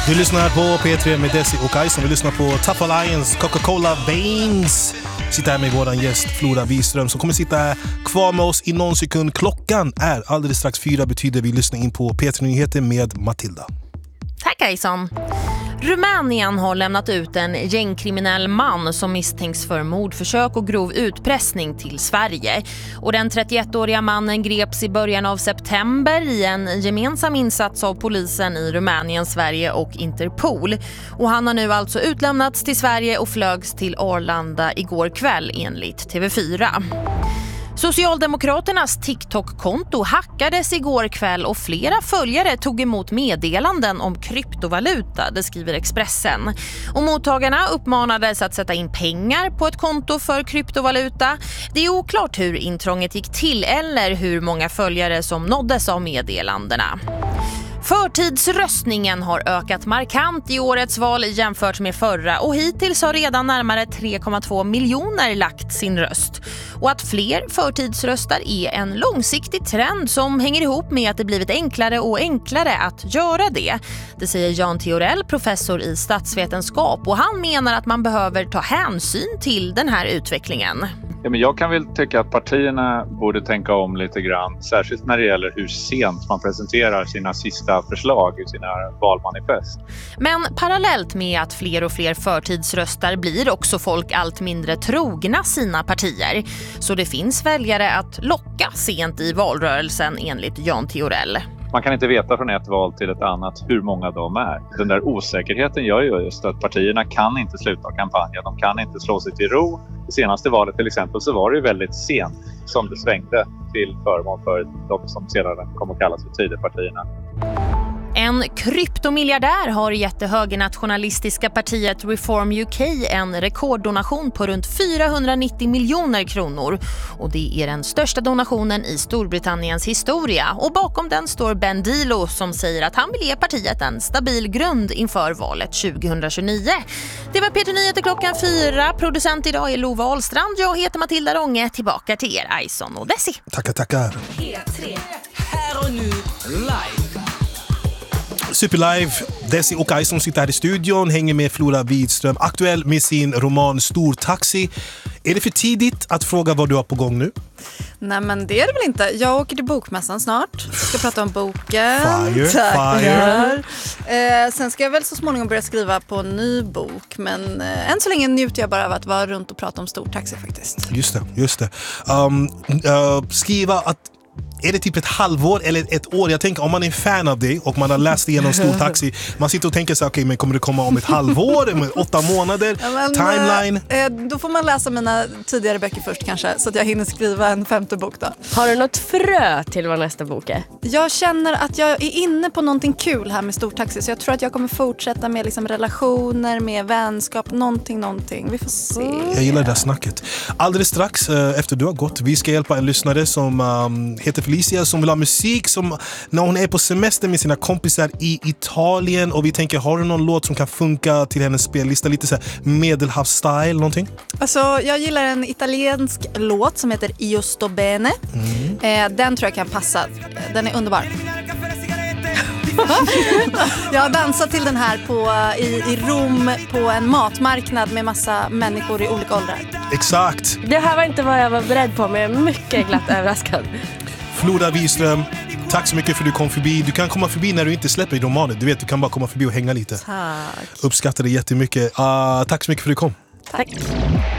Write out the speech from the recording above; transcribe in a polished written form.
Du lyssnar på P3 med Desi och Ison. Vi lyssnar på Tough Alliance, Coca-Cola Veins. Sitter här med våran gäst Flora Wiström som kommer sitta kvar med oss i någon sekund. Klockan är alldeles strax 4, betyder vi lyssnar in på P3 Nyheter med Matilda. Tack Ison. Rumänien har lämnat ut en gängkriminell man som misstänks för mordförsök och grov utpressning till Sverige. Och den 31-åriga mannen greps i början av september i en gemensam insats av polisen i Rumänien, Sverige och Interpol. Och han har nu alltså utlämnats till Sverige och flögs till Arlanda igår kväll enligt TV4. Socialdemokraternas TikTok-konto hackades igår kväll och flera följare tog emot meddelanden om kryptovaluta, det skriver Expressen. Och mottagarna uppmanades att sätta in pengar på ett konto för kryptovaluta. Det är oklart hur intrånget gick till eller hur många följare som nåddes av meddelandena. Förtidsröstningen har ökat markant i årets val jämfört med förra och hittills har redan närmare 3,2 miljoner lagt sin röst. Och att fler förtidsröstar är en långsiktig trend som hänger ihop med att det blivit enklare och enklare att göra det. Det säger Jan Theorell, professor i statsvetenskap, och han menar att man behöver ta hänsyn till den här utvecklingen. Ja, men jag kan väl tycka att partierna borde tänka om lite grann, särskilt när det gäller hur sent man presenterar sina sista förslag i sina valmanifest. Men parallellt med att fler och fler förtidsröstar blir också folk allt mindre trogna sina partier. Så det finns väljare att locka sent i valrörelsen enligt Jan Theorell. Man kan inte veta från ett val till ett annat hur många de är. Den där osäkerheten gör ju just att partierna kan inte sluta kampanja. De kan inte slå sig till ro. Det senaste valet till exempel så var det ju väldigt sent som det svängde till förmån för de som sedan kommer att kallas för Tidöpartierna. En kryptomiljardär har gett det högernationalistiska partiet Reform UK en rekorddonation på runt 490 miljoner kronor. Och det är den största donationen i Storbritanniens historia. Och bakom den står Ben Dilo som säger att han vill ge partiet en stabil grund inför valet 2029. Det var P3 Nyheter klockan 4. Producent idag är Lova Ahlstrand. Jag heter Matilda Ronge. Tillbaka till er, Ison och Desi. Tackar. P3. Här och nu live. Superlive, Desi och Ison sitter här i studion, hänger med Flora Wiström, aktuell med sin roman Stor Taxi. Är det för tidigt att fråga vad du har på gång nu? Nej, men det är det väl inte. Jag åker till bokmässan snart. Ska prata om boken. Fire. Sen ska jag väl så småningom börja skriva på en ny bok. Men än så länge njuter jag bara av att vara runt och prata om Stor Taxi faktiskt. Just det. Skriva att är det typ ett halvår eller ett år? Jag tänker om man är fan av det och man har läst igenom Stor Taxi, man sitter och tänker så okej, men kommer det komma om ett halvår, om 8 månader, timeline? Då får man läsa mina tidigare böcker först kanske, så att jag hinner skriva en 5:e bok då. Har du något frö till vad nästa bok är? Jag känner att jag är inne på någonting kul här med Stor Taxi, så jag tror att jag kommer fortsätta med liksom relationer, med vänskap, någonting. Vi får se. Jag gillar det där snacket. Alldeles strax efter du har gått, vi ska hjälpa en lyssnare som heter Felicia, som vill ha musik som när hon är på semester med sina kompisar i Italien, och vi tänker, har du någon låt som kan funka till hennes spellista, lite så här medelhavsstyle någonting? Alltså, jag gillar en italiensk låt som heter Io sto bene. Den tror jag kan passa. Den är underbar. Jag har dansat till den här i Rom på en matmarknad med massa människor i olika åldrar. Exakt. Det här var inte vad jag var beredd på, men jag är mycket glatt överraskad. Flora Wiström, tack så mycket för att du kom förbi. Du kan komma förbi när du inte släpper i romanen. Du vet, du kan bara komma förbi och hänga lite. Tack. Uppskattar det jättemycket. Tack så mycket för att du kom. Tack.